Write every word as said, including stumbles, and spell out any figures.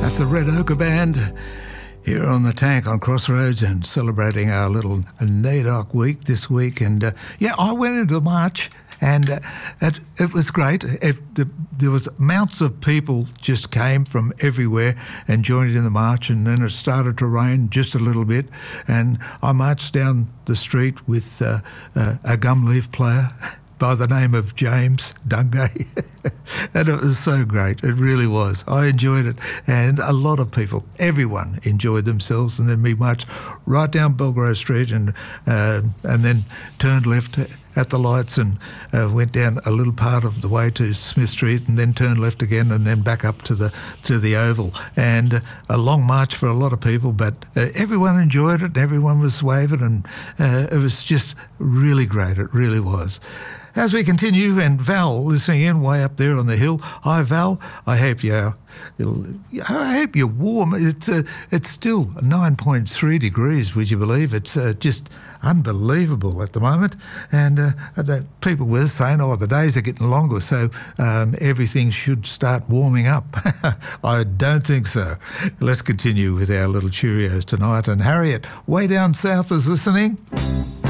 That's the Red Ochre Band here on the Tank on Crossroads and celebrating our little NAIDOC week this week. And uh, yeah, I went into the march and uh, it, it was great. It, the, there was mounts of people just came from everywhere and joined in the march, and then it started to rain just a little bit, and I marched down the street with uh, uh, a gum leaf player by the name of James Dungay. And it was so great. It really was. I enjoyed it. And a lot of people, everyone enjoyed themselves. And then we marched right down Belgrove Street and uh, and then turned left at the lights and uh, went down a little part of the way to Smith Street and then turned left again and then back up to the to the Oval. And uh, a long march for a lot of people, but uh, everyone enjoyed it. Everyone was waving, and uh, it was just really great. It really was. As we continue, and Val listening in way up there on the hill. Hi, Val. I hope you're, I hope you're warm. It's uh, it's still nine point three degrees, would you believe? It's uh, just unbelievable at the moment. And uh, that people were saying, oh, the days are getting longer, so um, everything should start warming up. I don't think so. Let's continue with our little Cheerios tonight. And Harriet, way down south, is listening.